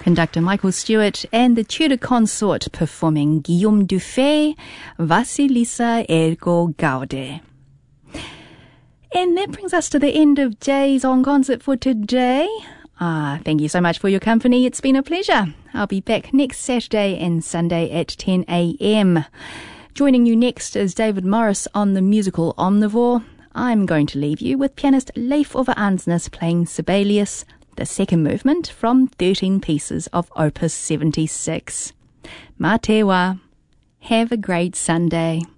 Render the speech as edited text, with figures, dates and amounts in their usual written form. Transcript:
Conductor Michael Stewart and the Tudor Consort performing Guillaume Dufay, Vasilisa Ergo Gaude. And that brings us to the end of Jay's On Concert for today. Thank you so much for your company. It's been a pleasure. I'll be back next Saturday and Sunday at 10 a.m. Joining you next is David Morris on the musical Omnivore. I'm going to leave you with pianist Leif Ove Ansnes playing Sibelius, the second movement from 13 pieces of Opus 76. Mā te wā. Have a great Sunday.